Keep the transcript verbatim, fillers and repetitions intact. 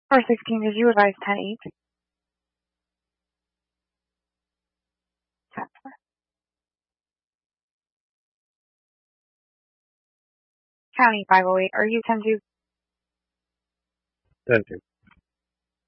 four sixteen, did you advise ten eight? County five oh eight, are you ten two? ten two.